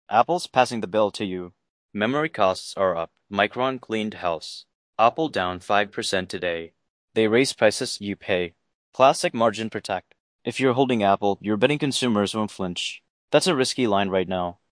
Apple's passing the bill to you. Memory costs are up. Micron cleaned house. Apple down 5% today. They raise prices, you pay. Classic margin protect. If you're holding Apple, you're betting consumers won't flinch. That's a risky line right now.